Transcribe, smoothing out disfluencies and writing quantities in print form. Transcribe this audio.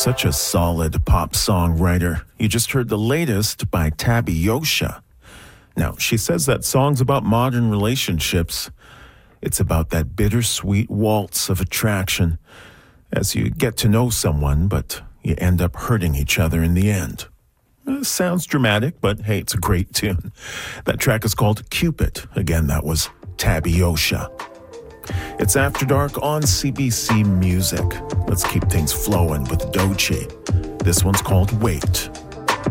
such a solid pop songwriter. You just heard the latest by Tabby Yosha. Now, she says that song's about modern relationships. It's about that bittersweet waltz of attraction as you get to know someone, but you end up hurting each other in the end. Sounds dramatic, but hey, it's a great tune. That track is called Cupid. Again, that was Tabby Yosha. It's After Dark on CBC Music. Let's keep things flowing with Doechii. This one's called Wait.